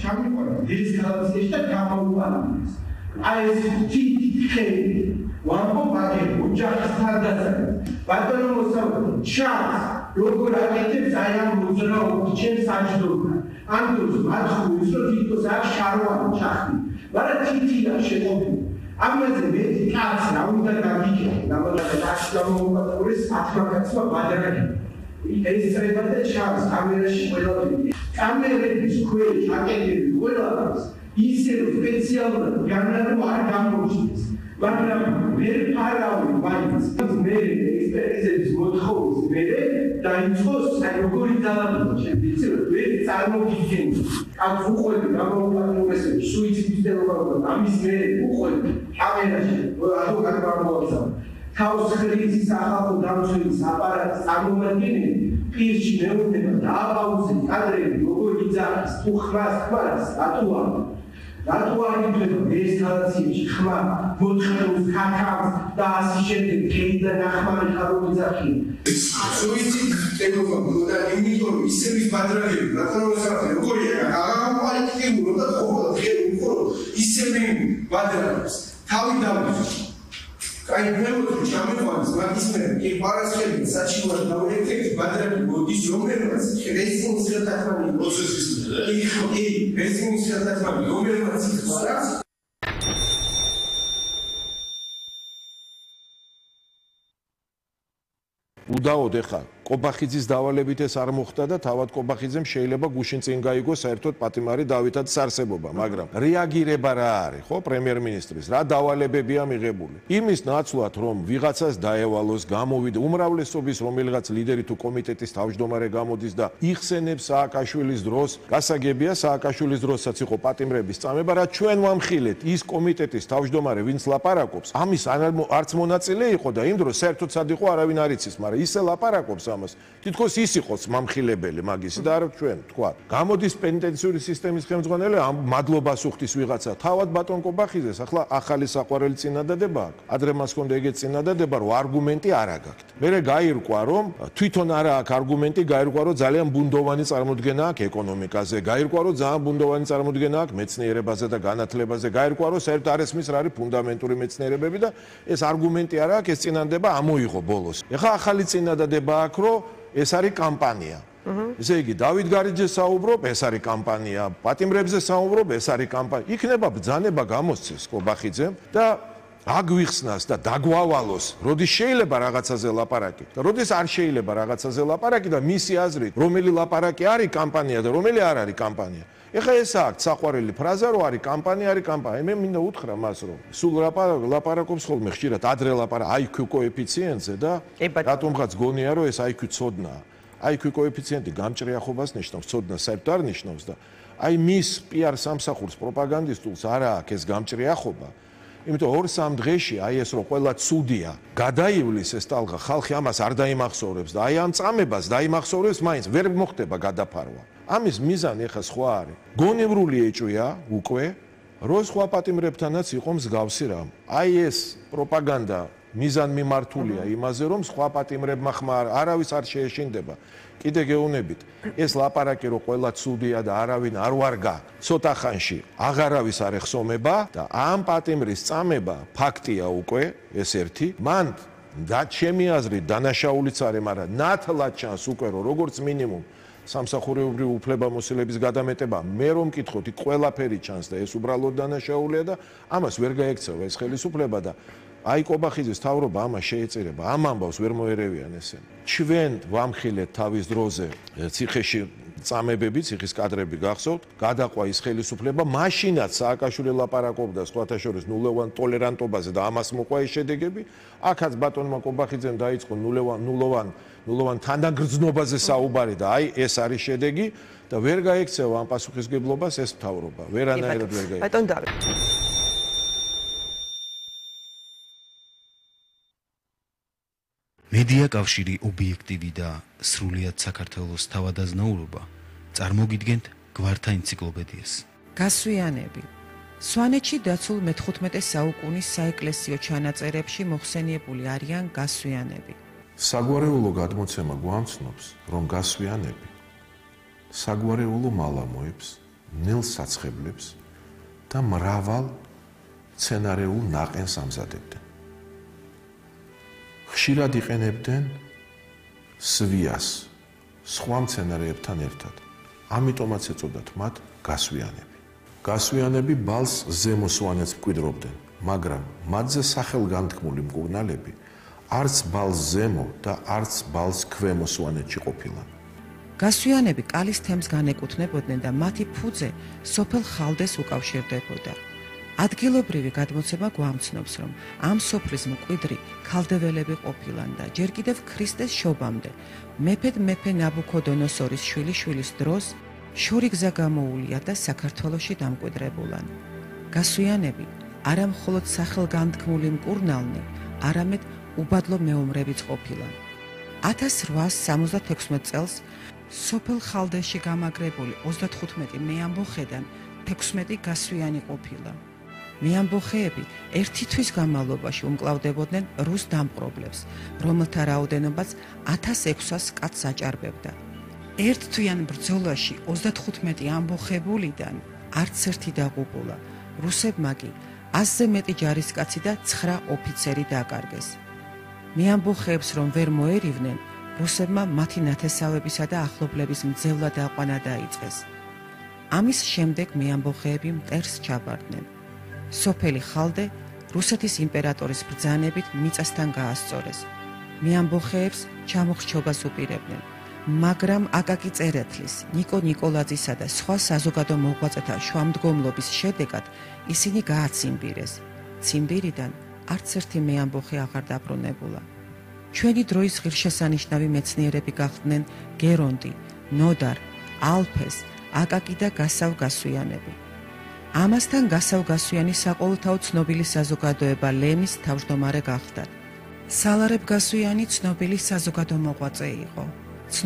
ჩამიყვანეს დესკალაციაში და გამოუყენეს. აი ეს თითქელი ვამბობ აგერ ოჯახის თავდაცვას. ბატონო მოსაუბრე ჩანს როგორ აკეთებს აი ამ მოძრაობას ჩემს საჯდომთან. ამ დროს მათხოვრის რომ თვითონ აქ შარვანი ჩახდი. მაგრამ თითია შეყოფილი. ამაზე მეტი კაცი რა უნდა გაგიჭიროს, გამოდი აქ გამოუყენეს ათმაკაცმა ბადრაკი. ეს წრებადა ჩანს კამერაში ყველაფერი. კამერების ქვეშ აკეთებს ყველაფერს ისე რომ სპეციალურად განარო არ გამოჩნდეს. მაგრამ ვერ ფარავი მაინც მე ექსპერტიზების მოთხოვნის მერე დაიწყოს როგორი ძალადობა შემიძლია რომ ვერ წარმოგიდგენთ ამ უყურები გამოუყენესები სუიციდის დელოვარობა ამის მერე უყურები კამერაში ადვოკატი გამოვაცა თავს ხრიცის ახალ დამცველის აპარატის წარმომადგენელი პირში მეუბნება დააბაუზეთ კადრები როგორ იძახის თუ ხმას ხმას რატო არ იგდება ესკალაციაში ხმა მოთხოვნს ქაქავს და ასე შემდეგ დღეიდან ახმარი ხარობიძახი სუიციდის დელოვარობა და იმიტომ რომ ისების ბადრაგები რატომ როგორია აღარ და ხოლმე ხეუყო ისები ბადრაგებს თავი დავუძინე აი მეგობრებო ჩამიყვანეს მაგის მერე კი პარასხელი საჩივარ დაუერთებს ბადრები მოდის რომელმაც რესტინგის ხელთათმანი პროცესის კი რესტინგის ხელთათმანი რომელმაც ხარავს უდაოდ ეხა კობახიძის დავალებით ეს არ მოხდა და თავად კობახიძემ შეიძლება გუშინ წინ გაიგო საერთოდ პატიმარი დავითად სარსებობა, მაგრამ რეაგირება რა არის, ხო, პრემიერ-მინისტრის, რა დავალებებია მიღებული. იმის ნაცვლად, რომ ვიღაცას დაევალოს, გამოვიდა უმრავლესობის რომელიღაც ლიდერი თუ კომიტეტის თავმჯდომარე გამოდის და იხსენებს სააკაშვილის დროს, გასაგებია სააკაშვილის დროსაც იყო პატიმრების წამება, რა ჩვენ ვამხილეთ ის კომიტეტის თავმჯდომარე, ვინც ლაპარაკობს, ამის არც მონაწილე იყო და იმ დროს საერთოდ სად იყო არავინ არ იცის, მაგრამ ისე ლაპარაკობს თითქოს ის იყოს მამხილებელი მაგისი და არა ჩვენ თქვა. გამოდის პენიტენციური სისტემის ხელმძღვანელი ამ მადლობას უხდის ვიღაცა. თავად ბატონ კობახიძეს ახლა ახალი საყვარელი წინადადება აქვს. ადრე მას ჰქონდა ეგეთ წინადადება, რომ არგუმენტი არ აგაქვთ. მერე გაირკვა, რომ თვითონ არა აქვს არგუმენტი, გაირკვა, რომ ძალიან ბუნდოვანი წარმოდგენა აქვს ეკონომიკაზე, გაირკვა, რომ ძალიან ბუნდოვანი წარმოდგენა აქვს მეცნიერებაზე და განათლებაზე, გაირკვა, რომ საერთოდ არ ესმის რა არის ფუნდამენტური მეცნიერებები და ეს არგუმენტი არა აქვს, ეს წინადადება ამოიღო ბოლოს. ეხლა ახალი წინადადება აქვს, რომ ეს არის კამპანია. ესე იგი, დავით გარიძე საუბრობ, ეს არის კამპანია, პატიმრებზე საუბრობ, ეს არის კამპანია. იქნება ბრძანება გამოსცეს კობახიძემ და აგვიხსნას და დაგვავალოს, როდის შეიძლება რაღაცაზე ლაპარაკი და როდის არ შეიძლება რაღაცაზე ლაპარაკი და მისი აზრით, რომელი ლაპარაკი არის კამპანია და რომელი არ არის კამპანია. ეხლა ეს აქვს საყვარელი ფრაზა, რომ არის კამპანია, არის კამპანია. მე მინდა უთხრა მას, რომ სულ ლაპარაკობს ხოლმე ხშირად ადრე IQ კოეფიციენტზე და რატომღაც გონია, რომ ეს IQ ცოდნაა. IQ კოეფიციენტი გამჭრიახობას ნიშნავს, ცოდნა საერთოდ არ ნიშნავს და აი მის PR სამსახურს პროპაგანდისტულს არა აქვს ეს გამჭრიახობა. იმიტომ 2-3 დღეში აი ეს რომ ყველა ცუდია, გადაივლის ეს ტალღა, ხალხი ამას არ დაიმახსოვრებს და აი ამ წამებას დაიმახსოვრებს, მაინც ვერ მოხდება გადაფარვა. ამის მიზანი ახლა სხვა არის. გონივრული ეჭვია უკვე, რომ სხვა პატიმრებთანაც იყო მსგავსი რამ. აი ეს პროპაგანდა მიზანმიმართულია იმაზე, რომ სხვა პატიმრებმა ხმა არავის არ შეეშინდება. კიდე გეუბნებით, ეს ლაპარაკი რომ ყველა ცუდია და არავინ არ ვარგა, ცოტა ხანში აღარავის არ ეხსომება და ამ პატიმრის წამება ფაქტია უკვე, ეს ერთი. მან და ჩემი აზრით დანაშაულიც არის, მაგრამ ნათლად ჩანს უკვე რომ როგორც მინიმუმ სამსახურეობრივი უფლებამოსილების გადამეტება, მე რომ მკითხოთ, იქ ყველაფერი ჩანს და ეს უბრალოდ დანაშაულია და ამას ვერ გაექცევა ეს ხელისუფლება და აი კობახიძის თავრობა ამას შეეწირება, ამ ამბავს ვერ მოერევიან ესენი. ჩვენ ვამხილეთ თავის დროზე ციხეში წამებები, ციხის კადრები გახსოვთ, გადაყვა ის ხელისუფლება, მაშინაც სააკაშვილი ლაპარაკობდა სხვათა შორის ნულოვან ტოლერანტობაზე და ამას მოყვა ეს შედეგები. აქაც ბატონმა კობახიძემ დაიწყო ნულოვან თანაგრძნობაზე საუბარი და აი ეს არის შედეგი და ვერ გაექცევა ამ პასუხისგებლობას ეს მთავრობა. ვერანაირად ვერ გაექცევა. ბატონ დავით. მედია კავშირი ობიექტივი და სრულიად საქართველოს თავადაზნაურობა წარმოგიდგენთ გვართა ენციკლოპედიას. გასვიანები. სვანეთში დაცულ მე-15 საუკუნის საეკლესიო ჩანაწერებში მოხსენიებული არიან გასვიანები. საგვარეულო გადმოცემა გვამცნობს, რომ გასვიანები საგვარეულო მალამოებს ნილსაცხებლებს და მრავალ სცენარეულ ნაყენს ამზადებდნენ. ხშირად იყენებდნენ სვიას სხვა მცენარეებთან ერთად. ამიტომაც ეწოდათ მათ გასვიანები. გასვიანები ბალს ზემო სვანეთს მკვიდრობდნენ, მაგრამ მათზე სახელგანთქმული მკურნალები არც ბალს ზემო და არც ბალს ქვემო სვანეთში ყოფილა. გასვიანები კალის თემს განეკუთვნებოდნენ და მათი ფუძე სოფელ ხალდეს უკავშირდებოდა. ადგილობრივი გადმოცემა გვამცნობს, რომ ამ სოფლის მკვიდრი ქალდეველები ყოფილან და ჯერ კიდევ ქრისტეს შობამდე მეფე ნაბუქოდონოსორის შვილიშვილის დროს შორიგზა გამოუვლია და საქართველოში დამკვიდრებულან. გასვიანები არა მხოლოდ სახელგანთქმული მკურნალნი, არამედ უბადლო მეომრებიც ყოფილან. 1876 წელს სოფელ ხალდეში გამაგრებული 35 მეამბოხედან 16 გასვიანი ყოფილა. მეამბოხეები ერთი თვის განმავლობაში უმკლავდებოდნენ რუს დამპყრობლებს, რომელთა რაოდენობაც 1600-ს კაცს აჭარბებდა. ერთ თვიან ბრძოლაში 35 ამბოხებულიდან არც ერთი დაღუპულა. რუსებმა კი 100-ზე მეტი ჯარისკაცი და 9 ოფიცერი დაკარგეს. მეამბოხეებს რომ ვერ მოერივნენ, რუსებმა მათი ნათესავებისა და ახლობლების მძევლა დაყვანა დაიწყეს. ამის შემდეგ მეამბოხეები მტერს ჩაბარდნენ. სოფელი ხალდე რუსეთის იმპერატორის ბრძანებით მიწასთან გაასწორეს. მეამბოხეებს ჩამოხრჩობას უპირებდნენ, მაგრამ აკაკი წერეთლის, ნიკო ნიკოლაძისა და სხვა საზოგადო მოღვაწეთა შუამდგომლობის შედეგად ისინი გააციმბირეს. ციმბირიდან არც ერთი მეამბოხე აღარ დაბრუნებულა. ჩვენი დროის ღირსშესანიშნავი მეცნიერები გახდნენ გერონდი, ნოდარ, ალფეს, აკაკი და გასავ გასვიანები. ამასთან გასავ გასვიანი საყოველთაო ცნობილი საზოგადოება ლემის თავმჯდომარე გახდა. სალარებ გასვიანი ცნობილი საზოგადო მოღვაწე იყო.